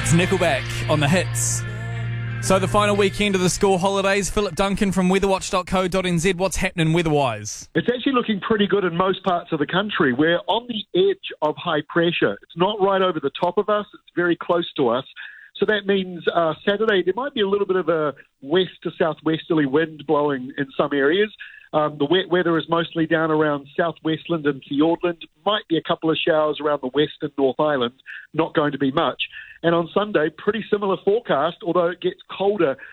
It's Nickelback on the hits. So the final weekend of the school holidays, Philip Duncan from weatherwatch.co.nz. What's happening weather-wise? It's actually looking pretty good in most parts of the country. We're on the edge of high pressure. It's not right over the top of us. It's very close to us. So that means Saturday there might be a little bit of a west to southwesterly wind blowing in some areas. The wet weather is mostly down around southwestland and Fiordland. Might be a couple of showers around the west and North Island. Not going to be much. And on Sunday, pretty similar forecast, although it gets colder